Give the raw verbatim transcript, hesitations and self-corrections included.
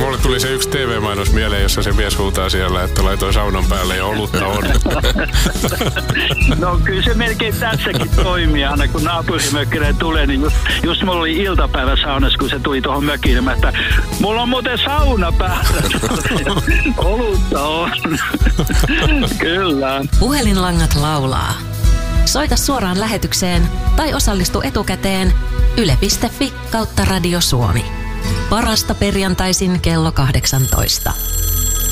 mulle tuli se yksi T V-mainos mieleen, jossa se mies huutaa siellä, että laitoin saunan päälle ja olutta on. No kyllä se melkein tässäkin toimii aina, kun naapurimökkinen tulee, niin just, just mulla oli iltapäivä saunassa, kun se tuli tuohon mökiin, mä että mulla on muuten sauna päällä. Olutta on. Kyllä. Puhelinlangat laulaa. Soita suoraan lähetykseen tai osallistu etukäteen yle piste fi kautta Radio Suomi. Parasta perjantaisin kello kahdeksantoista.